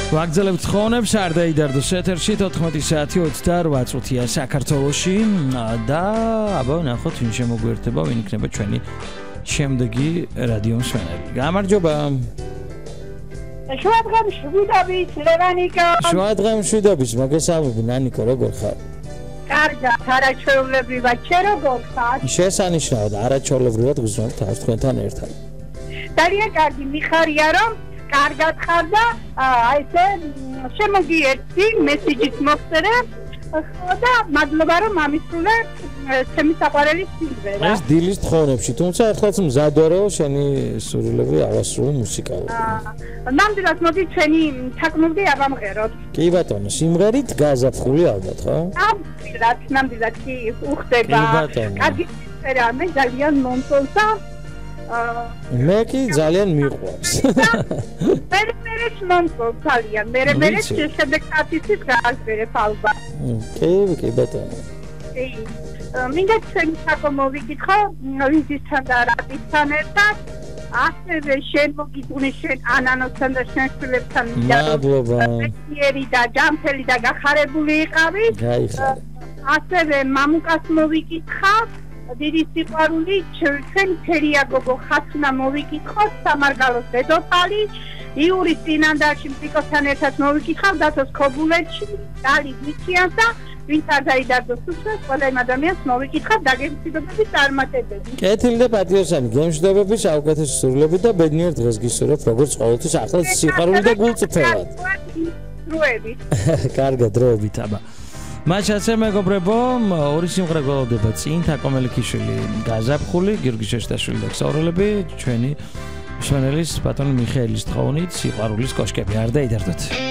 ვაგრძელებთ თხოვნებს არ დაიდარდოს ეთერში 14 საათი 28 წუთია საქართველოში და აბა ნახოთ ვინ შემოგვიერთება ვინ იქნება ჩვენი შემდეგი რადიო მსმენელი. გამარჯობა. შუადღემში ვიდობით ლევანიკა. შუადღემში ვიდობით მოგესალმები ნანიკო როგორ ხარ? კარგად არაჩვეულებრივად შე როგორ ხარ? შესანიშნავად არაჩვეულებრივად გრძნობ თავს თქვენთან ერთად. ძალიან კარგი მიხარია რომ კარგად ხარ და ესე შემოგიერთდი მესიჯით მოგწერე და მადლობა რომ ამისრულე ჩემი საყვარელი სიმღერა. ეს დილის თხოვნებში, თუმცა ახლაც მზადვარო შენი სურვილები ავასრულო მუსიკალურად. ნამდვილად მოდი ჩვენი თქმული ავამღეროთ. კი ბატონო, სიმღერით გაზაფხული ალბათ, ხო? ნამდვილად კი უხდება. კარგი სიმღერაა, მე ძალიან მომწონს. მე კი ძალიან მიყვარს. მე მომწონს ძალიან. მე შემდეგ ათისის გააზრებ ალბათ. კი ბატონო. მინდა ჩვენი საკო მოვიკითხო ვიზისთან და რატისთან ერთად ასევე შენ მოგიტუნე შენ ანანოსთან და შენ შვილებთან მადლობა და ჯანმრთელი და გახარებული იყავი ასევე მამუკას მოვიკითხა დიდი სიყვარული ჩვენ თერია გოგო ხაცნა მოვიკითხოთ სამარგალოს დედოფალი იური წინანდალში მწიკოსთან ერთად მოვიკითხავ დათოს ქობულეთში დალი გიჩიანს და ვინც არ დაიდარდოს უსვას ყველა იმ ადამიანს მოვიკითხავ დაგემშვიდობების წარმატებები. კეთილი და პატიოსანი გემშვიდობების საუკეთესო სურვილებით და ბედნიერ დღეს გისურვებ როგორც ყოველთვის ახლაც სიყვარული და გულწრფელად. დროებით. კარგად დროებით აბა. მაშასე მეგობრებო, ორი სიმღერა გველოდება წინ თაკო მელიქიშვილი გაზაფხული, გიორგი შეშტაშვილი და ქსოვრელები, ჩვენი მშენელის ბატონ მიხეილის თხოვნით სიყვარულის კოშკები არ დაიდარდოთ.